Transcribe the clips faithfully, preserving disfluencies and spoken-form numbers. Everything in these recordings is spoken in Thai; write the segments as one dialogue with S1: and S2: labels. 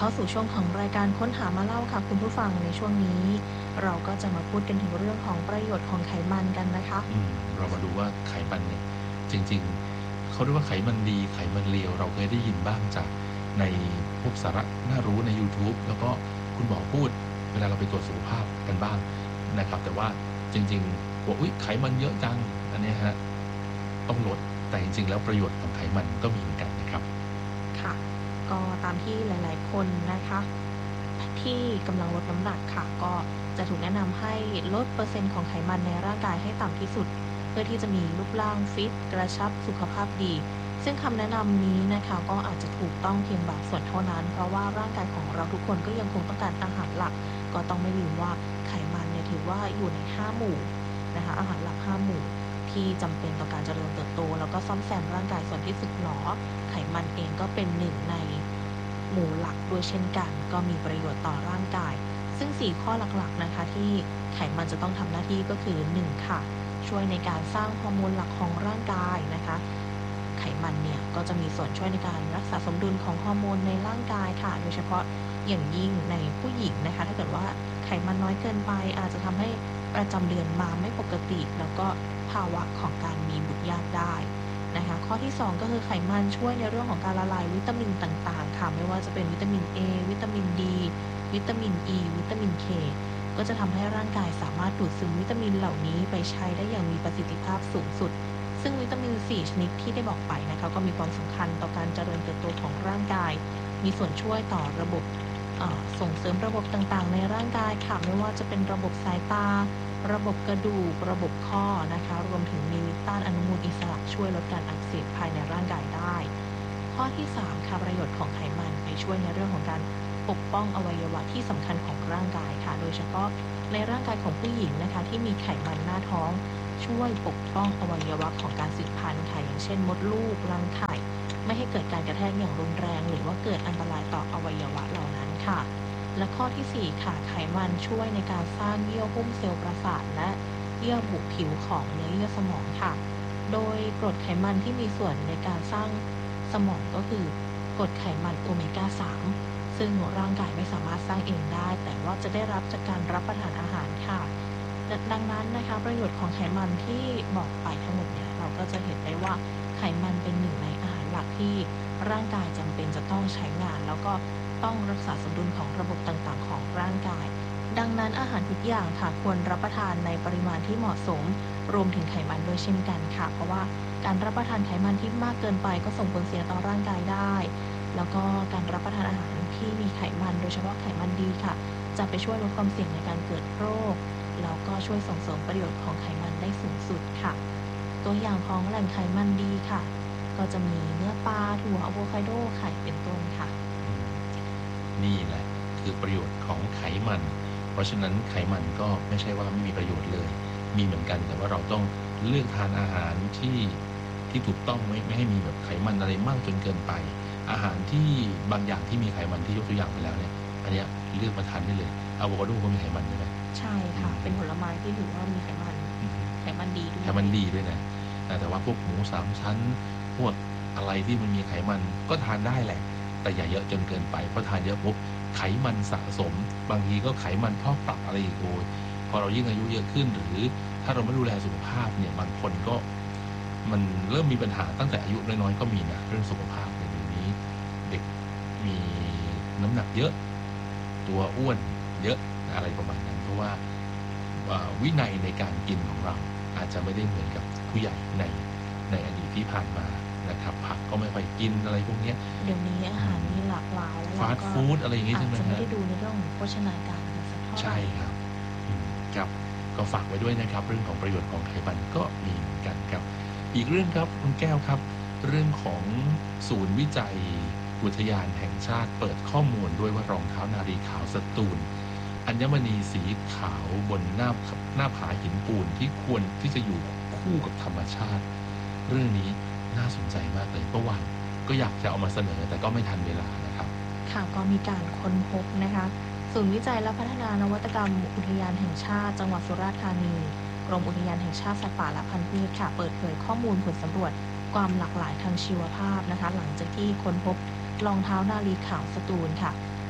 S1: เข้าสู่ช่วงของรายการค้นหามาเล่าค่ะคุณผู้ฟังในช่วงนี้เราก็จะมาพูดกันถึงเรื่องของประโยชน์ของไขมันกันนะคะ
S2: อืมเรามาดูว่าไขมันเนี่ยจริงๆเขาเรียกว่าไขมันดีไขมันเลวเราเคยได้ยินบ้างจากในพวกสาระน่ารู้ใน YouTube แล้วก็คุณหมอพูดเวลาเราไปตรวจสุขภาพกันบ้างนะครับแต่ว่าจริงๆบอกอุ๊ยไขมันเยอะจังอันนี้ฮะต้องลดแต่จริงๆแล้วประโยชน์ของไขมันก็มีเหมือนกันนะครับ
S1: ค่ะก็ตามที่หลายๆคนนะคะที่กำลังลดน้ำหนักค่ะก็จะถูกแนะนำให้ลดเปอร์เซ็นต์ของไขมันในร่างกายให้ต่ำที่สุดเพื่อที่จะมีรูปร่างฟิตกระชับสุขภาพดีซึ่งคำแนะนำนี้นะคะก็อาจจะถูกต้องเพียงบางส่วนเท่านั้นเพราะว่าร่างกายของเราทุกคนก็ยังคงต้องการอาหารหลักก็ต้องไม่ลืมว่าไขมันเนี่ยถือว่าอยู่ในห้าหมู่นะคะอาหารหลักห้าหมู่ที่จำเป็นต่อการเจริญเติบโตแล้วก็ซ่อมแซมร่างกายส่วนที่สึกหรอไขมันเองก็เป็นหนึ่งในหมู่หลักด้วยเช่นกันก็มีประโยชน์ต่อร่างกายซึ่งสี่ข้อหลักๆนะคะที่ไขมันจะต้องทำหน้าที่ก็คือหนึ่งค่ะช่วยในการสร้างฮอร์โมนหลักของร่างกายนะคะไขมันเนี่ยก็จะมีส่วนช่วยในการรักษาสมดุลของฮอร์โมนในร่างกายค่ะโดยเฉพาะอย่างยิ่งในผู้หญิงนะคะถ้าเกิดว่าไขมันน้อยเกินไปอาจจะทำให้ประจำเดือนมาไม่ปกติแล้วก็ภาวะของการมีบุตรยากได้นะคะข้อที่สองก็คือไขมันช่วยในเรื่องของการละลายวิตามินต่างๆค่ะไม่ว่าจะเป็นวิตามิน A วิตามิน D วิตามิน E วิตามิน K ก็จะทำให้ร่างกายสามารถดูดซึมวิตามินเหล่านี้ไปใช้ได้อย่างมีประสิทธิภาพสูงสุดซึ่งวิตามินสี่ชนิดที่ได้บอกไปนะคะก็มีความสำคัญต่อการเจริญเติบโตของร่างกายมีส่วนช่วยต่อระบบส่งเสริมระบบต่างๆในร่างกายค่ะไม่ว่าจะเป็นระบบสายตาระบบกระดูกระบบข้อนะคะรวมถึงมีต้านอนุมูลอิสระช่วยลดการอักเสบภายในร่างกายได้ข้อที่สามค่ะประโยชน์ของไขมันไปช่วยในเรื่องของการปกป้องอวัยวะที่สำคัญของร่างกายค่ะโดยเฉพาะในร่างกายของผู้หญิงนะคะที่มีไขมันหน้าท้องช่วยปกป้องอวัยวะของการสืบพันธุ์ค่ะอย่างเช่นมดลูกรังไข่ไม่ให้เกิดการกระแทกอย่างรุนแรงหรือว่าเกิดอันตรายต่ออวัยวะเหล่านั้นค่ะและข้อที่สี่ค่ะไขมันช่วยในการสร้างเยื่อหุ้มเซลล์ประสาทและเยื่อบุผิวของเนื้อเยื่อสมองค่ะโดยกรดไขมันที่มีส่วนในการสร้างสมองก็คือกรดไขมันโอเมก้าสามซึ่งร่างกายไม่สามารถสร้างเองได้แต่ว่าจะได้รับจากการรับประทานอาหารค่ะดังนั้นนะคะประโยชน์ของไขมันที่บอกไปทั้งหมดเนี่ยเราก็จะเห็นได้ว่าไขมันเป็นหนึ่งในอาหารหลักที่ร่างกายจำเป็นจะต้องใช้งานแล้วก็ต้องรักษาสมดุลของระบบต่างๆของร่างกายดังนั้นอาหารทุกอย่างค่ะควรรับประทานในปริมาณที่เหมาะสมรวมถึงไขมันด้วยเช่นกันค่ะเพราะว่าการรับประทานไขมันที่มากเกินไปก็ส่งผลเสียต่อร่างกายได้แล้วก็การรับประทานอาหารที่มีไขมันโดยเฉพาะไขมันดีค่ะจะไปช่วยลดความเสี่ยงในการเกิดโรคแล้วก็ช่วยส่งเสริมประโยชน์ของไขมันได้สูงสุดค่ะตัวอย่างของแหล่งไขมันดีค่ะก็จะมีเนื้อปลาถั่วอะโวคาโดไข่เป็นต้นค่ะ
S2: นี่แหละคือประโยชน์ของไขมันเพราะฉะนั้นไขมันก็ไม่ใช่ว่าไม่มีประโยชน์เลยมีเหมือนกันแต่ว่าเราต้องเลือกทานอาหารที่ที่ถูกต้องไม่ไม่ให้มีแบบไขมันอะไรมากจนเกินไปอาหารที่บางอย่างที่มีไขมันที่ยกตัวอย่างไปแล้วเนี่ยอันนี้เลือกมาทานได้เลยอะโวคาโดก็มีไขมันใช่ไหม
S1: ใช่ค่ะเป็นผลไม้ที่ถือว่ามีไขมันไขมันดีด้วย
S2: ไขมันดีด้วยนะแต่ว่าพวกหมูสามชั้นพวกอะไรที่มันมีไขมันก็ทานได้แหละแต่อย่าเยอะจนเกินไปเพราะทานเยอะปุ๊บไขมันสะสมบางทีก็ไขมันพอกตับอะไรอีกโอยพอเรายิ่งอายุเยอะขึ้นหรือถ้าเราไม่ดูแลสุขภาพเนี่ยบางคนก็มันเริ่มมีปัญหาตั้งแต่อายุน้อยๆก็มีนะเรื่องสุขภาพในเดี๋ยวนี้เด็กมีน้ำหนักเยอะตัวอ้วนเยอะอะไรประมาณนั้นเพราะว่าวินัยในการกินของเราอาจจะไม่ได้เหมือนกับผู้ใหญ่ในในอดีตที่ผ่านมานะครับผักก็ไม่ค่อยกินอะไรพวกนี้
S1: เดี๋ยวนี้อาหารมีหลากหลายแล้ว
S2: ฟาสต์ฟู้ดอะไรอย่างงี้ใช่ไหม
S1: อาจจะไม่ได้ดูในเรื่องของโภชนาการสักเท่าไหร่
S2: ใช่ครับครับก็ฝากไว้ด้วยนะครับเรื่องของประโยชน์ของไขมันก็มีเหมือนกันครับอีกเรื่องครับคุณแก้วครับเรื่องของศูนย์วิจัยอุทยานแห่งชาติเปิดข้อมูลด้วยว่ารองเท้านารีขาวสตูลอัญมณีสีขาวบนหน้าหน้าผาหินปูนที่ควรที่จะอยู่คู่กับธรรมชาติเรื่องนี้น่าสนใจมากเลยเมื่อวานก็อยากจะเอามาเสนอแต่ก็ไม่ทันเวลานะครับ
S1: ค่ะก็มีการค้นพบนะคะศูนย์วิจัยและพัฒนานวัตกรรมอุทยานแห่งชาติจังหวัดสุราษฎร์ธานีกรมอุทยานแห่งชาติสัตว์ป่าและพันธุ์พืชค่ะเปิดเผยข้อมูลผลสำรวจความหลากหลายทางชีวภาพนะคะหลังจากที่ค้นพบรองเท้านารีขาวสตูลค่ะ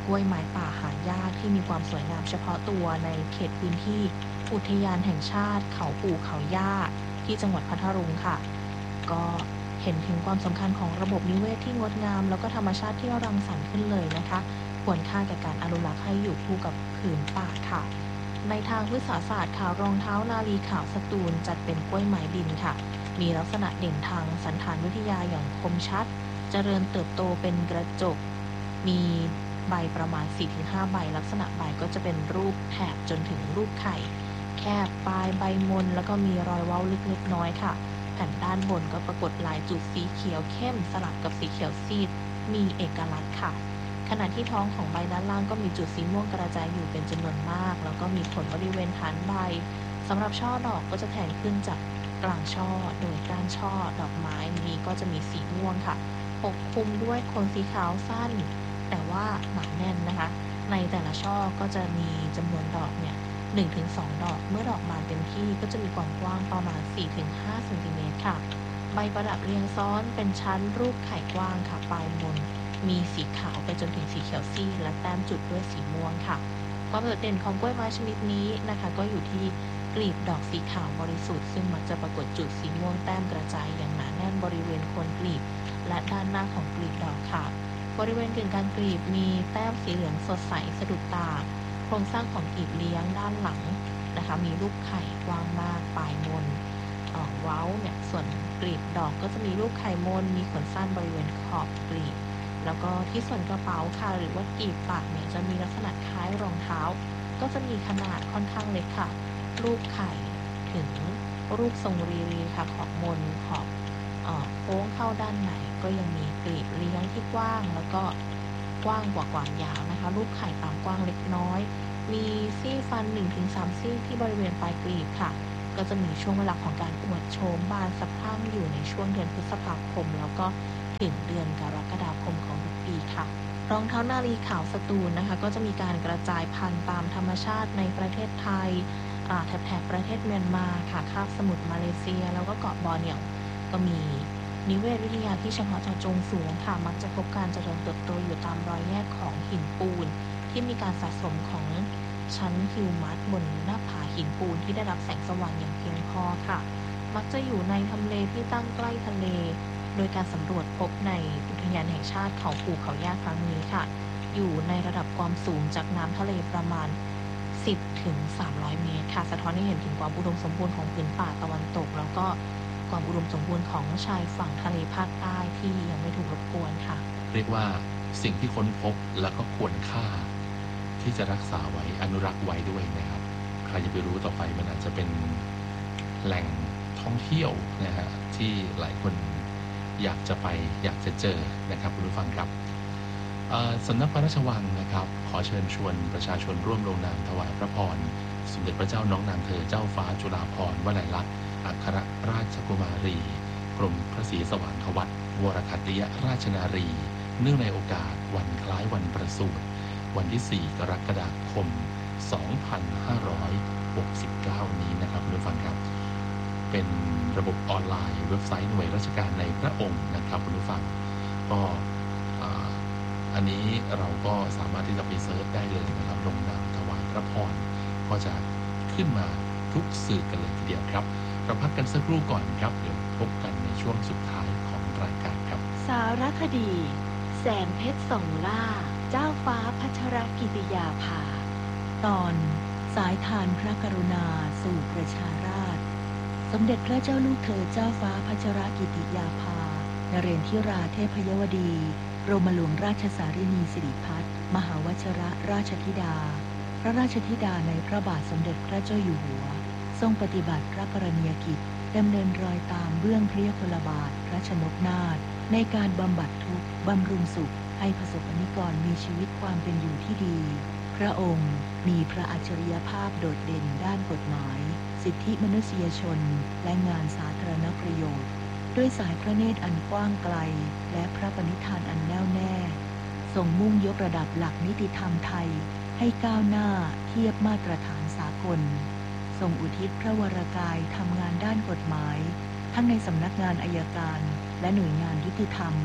S1: กล้วยไม้ป่าหายากที่มีความสวยงามเฉพาะตัวในเขตพื้นที่อุทยานแห่งชาติเขาปู่เขาย่าที่จังหวัดพัทลุงค่ะก็เห็นถึงความสำคัญของระบบนิเวศที่งดงามแล้วก็ธรรมชาติที่รังสรรค์ขึ้นเลยนะคะควรค่าแก่การอนุรักษ์ให้อยู่คู่กับผืนป่าค่ะในทางวิทยาศาสตร์ค่ะรองเท้านาลีขาวสตูลจัดเป็นกล้วยไม้ดินค่ะมีลักษณะเด่นทางสันฐานวิทยาอย่างคมชัดเจริญเติบโตเป็นกระจกมีใบประมาณ สี่ถึงห้า ใบลักษณะใบก็จะเป็นรูปแถบจนถึงรูปไข่แคบปลายใบมนแล้วก็มีรอยเว้าลึกๆน้อยค่ะแผ่นด้านบนก็ปรากฏลายจุดสีเขียวเข้มสลับกับสีเขียวซีดมีเอกลักษณ์ค่ะขณะที่ท้องของใบด้านล่างก็มีจุดสีม่วงกระจายอยู่เป็นจำนวนมากแล้วก็มีขนบริเวณฐานใบสำหรับช่อดอกก็จะแทงขึ้นจากกลางช่อโดยก้านช่อดอกไม้นี้ก็จะมีสีม่วงค่ะปกคลุมด้วยขนสีขาวสั้นแต่ว่าหนาแน่นนะคะในแต่ละช่อก็จะมีจำนวนดอกเนี่ย หนึ่งถึงสอง ดอกเมื่อดอกบานเต็มที่ก็จะมีความกว้างประมาณ สี่ถึงห้า เซนติเมตรค่ะใบประดับเรียงซ้อนเป็นชั้นรูปไข่กว้างค่ะปลายบนมีสีขาวไปจนถึงสีเขียวซีดและแต้มจุดด้วยสีม่วงค่ะความโดดเด่นของกล้วยไม้ชนิดนี้นะคะก็อยู่ที่กลีบดอกสีขาวบริสุทธิ์ซึ่งมักจะปรากฏจุดสีม่วงแต้มกระจายอย่างหนาแน่นบริเวณโคนกลีบและด้านหน้าของกลีบดอกค่ะบริเวณกึ่งกลางกลีบมีแต้มสีเหลืองสดใสสะดุดตาโครงสร้างของกลีบเลี้ยงด้านหลังนะคะมีรูปไข่กว้างมากปลายมนเอ่อเว้าเนี่ยส่วนกลีบดอกก็จะมีรูปไข่มนมีขนสั้นบริเวณขอบกลีบแล้วก็ที่ส่วนกระเป๋าค่ะหรือว่ากลีบปากเนี่ยจะมีลักษณะคล้ายรองเท้าก็จะมีขนาดค่อนข้างเล็กค่ะรูปไข่ถึงรูปทรงรีรีค่ะขอบมนขอบเอ่อโค้งเข้าด้านในก็ยังมีกลีบเลี้ยงที่กว้างแล้วก็กว้างกว่าความยาวนะคะรูปไข่ตามกว้างเล็กน้อยมีซี่ฟัน หนึ่งถึงสาม ซี่ที่บริเวณปลายกลีบค่ะก็จะมีช่วงเวลาของการอวดโฉมบานสะพรั่งอยู่ในช่วงเดือนพฤษภาคมแล้วก็ถึงเดือนกรกฎาคมของทุกปีค่ะรองเท้านาลีขาวสตูลนะคะก็จะมีการกระจายพันธุ์ตามธรรมชาติในประเทศไทยแถบแถบประเทศเมียนมาค่ะคาบสมุทรมาเลเซียแล้วก็เกาะบอร์เนียวก็มีนิเวศวิทยาที่เฉพาะเจาะจงสูงค่ะมักจะพบการเจริญเติบโตอยู่ตามรอยแยกของหินปูนที่มีการสะสมของชั้นฮิวมัสบนหน้าผาหินปูนที่ได้รับแสงสว่างอย่างเพียงพอค่ะมักจะอยู่ในทำเลที่ตั้งใกล้ทะเลโดยการสำรวจพบในอุทยานแห่งชาติเขาปู่เขาย่าครั้งนี้ค่ะอยู่ในระดับความสูงจากน้ำทะเลประมาณสิบถึงสามร้อยเมตรค่ะสะท้อนให้เห็นถึงความอุดมสมบูรณ์ของพื้นป่าตะวันตกแล้วก็ความอุดมสมบูรณ์ของชายฝั่งทะเลภาคใต้ที่ยังไม่ถูกรบกวนค่ะ
S2: เรียกว่าสิ่งที่ค้นพบแล้วก็ควรค่าที่จะรักษาไว้อนุรักษ์ไว้ด้วยนะครับใครจะไปรู้ต่อไปมันอาจจะเป็นแหล่งท่องเที่ยวนะฮะที่หลายคนอยากจะไปอยากจะเจอนะครับคุณผู้ฟังครับสำนักพระราชวังนะครับขอเชิญชวนประชาชนร่วมลงนามถวายพระพรสมเด็จพระเจ้าน้องนางเธอเจ้าฟ้าจุฬาภรณ์วลัยลักษณ์อัครราชกุมารีกรมพระศรีสว่างควัตรวรคัตติยราชนารีเนื่องในโอกาสวันคล้ายวันประสูติวันที่สี่กรกฎาคมสองพันห้าร้อยหกสิบเก้านี้นะครับคุณผู้ฟังครับเป็นระบบออนไลน์เว็บไซต์หน่วยราชการในพระองค์นะครับคุณผู้ฟังก็อันนี้เราก็สามารถที่จะไปเซิร์ชได้เลยนะครับลงนามถวายพระพรก็จะขึ้นมาทุกสื่อกันเลยทีเดียวครับเราพักกันสักครู่ก่อนครับเดี๋ยวพบกันในช่วงสุดท้ายของรายการครับ
S3: สารคดีแสงเพชรส่องล่าเจ้าฟ้าพัชรกิติยาภาตอนสายทานพระกรุณาสู่ประชาราษฎร์สมเด็จพระเจ้าลูกเธอเจ้าฟ้าพัชรกิติยาภานเรนทิราเทพยวดีกรมหลวงราชสารินีสิริพัฒน์มหาวชิรราชธิดาพระราชธิดาในพระบาทสมเด็จพระเจ้าอยู่หัวทรงปฏิบัติพระกรณียกิจดำเนินรอยตามเบื้องพระยุคลบาทพระชนกนาถในการบำบัดทุกข์บำรุงสุขให้ประสบนิกรมีชีวิตความเป็นอยู่ที่ดีพระองค์มีพระอัจฉริยภาพโดดเด่นด้านกฎหมายสิทธิมนุษยชนและงานสาธารณประโยชน์ด้วยสายพระเนตรอันกว้างไกลและพระปณิธานอันแน่วแน่ทรงมุ่งยกระดับหลักนิติธรรมไทยให้ก้าวหน้าเทียบมาตรฐานสากลทรงอุทิศพระวรกายทำงานด้านกฎหมายทั้งในสำนักงานอัยการและหน่วยงานยุติธรรมเ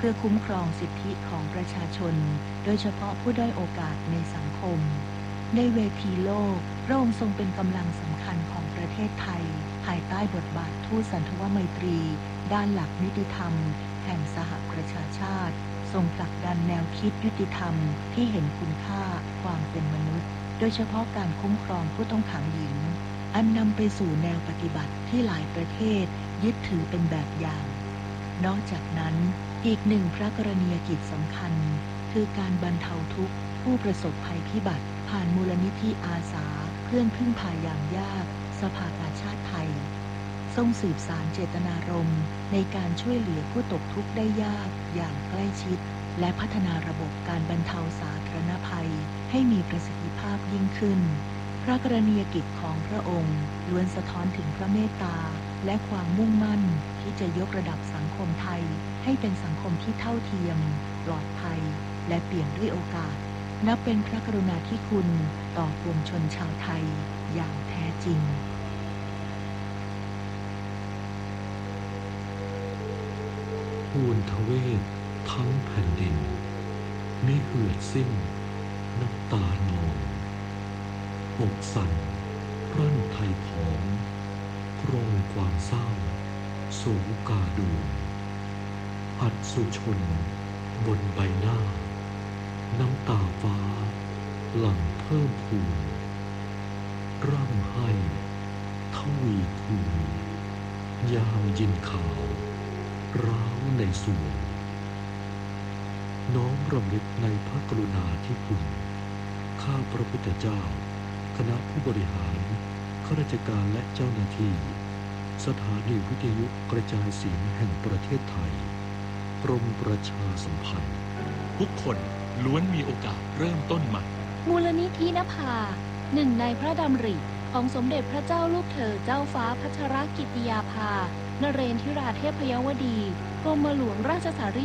S3: พื่อคุ้มครองสิทธิของประชาชนโดยเฉพาะผู้ด้อยโอกาสในสังคมในเวทีโลกพระองค์ทรงเป็นกำลังสำคัญของประเทศไทยภายใต้บทบาททูตสันทวไมตรีด้านหลักนิติธรรมแห่งสหประชาชาติทรงผลักดันแนวคิดยุติธรรมที่เห็นคุณค่าความเป็นมนุษย์โดยเฉพาะการคุ้มครองผู้ต้องขังหญิงอันนำไปสู่แนวปฏิบัติที่หลายประเทศยึดถือเป็นแบบอย่างนอกจากนั้นอีกหนึ่งพระกรณียกิจสำคัญคือการบรรเทาทุกข์ผู้ประสบภัยพิบัติผ่านมูลนิธิอาสาเพื่อนพึ่งพาอย่างยากสภากาชาติไทยทรงสืบสานเจตนารมณ์ในการช่วยเหลือผู้ตกทุกข์ได้ยากอย่างใกล้ชิดและพัฒนาระบบการบรรเทาสาธารณภัยให้มีประสิทธิภาพยิ่งขึ้นพระกรณียกิจของพระองค์ล้วนสะท้อนถึงพระเมตตาและความมุ่งมั่นที่จะยกระดับสังคมไทยให้เป็นสังคมที่เท่าเทียมปลอดภัยและเปี่ยมด้วยโอกาสนับเป็นพระกรุณาธิคุณต่อปวงชนชาวไทยอย่างแท้จริง
S4: ทูลทเวศทั้งแผ่นดินมิเหือดสิ้นน้ำตานองอกสั่นรั่นไทยผองกรงความเศร้าสูกาดูอัดสุชนบนใบหน้าน้ำตาฟ้าหลั่งเพิ่มพูนร่ำไห้ทวีคูณยามยินข่าวร้าวในส่วนน้อมรำลึกในพระกรุณาธิคุณข้าพระพุทธเจ้าคณะผู้บริหารข้าราชการและเจ้าหน้าที่สถานีวิทยุกระจายเสียงแห่งประเทศไทยกรมประชาสัมพันธ์
S2: ทุกคนล้วนมีโอกาสเริ่มต้นใหม่
S5: มูลนิธินภาหนึ่งในพระดำริของสมเด็จพระเจ้าลูกเธอเจ้าฟ้าพัชรกิติยาภานเรนทิราเทพยวดีกรมหลวงราชสารี